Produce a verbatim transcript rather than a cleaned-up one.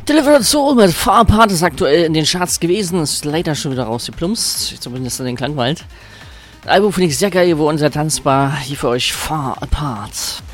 Delivered Soul mit Far Apart ist aktuell in den Charts gewesen, ist leider schon wieder rausgeplumpst, zumindest in den Klangwald. Das Album finde ich sehr geil, wo unser tanzbar, hier für euch Far Apart.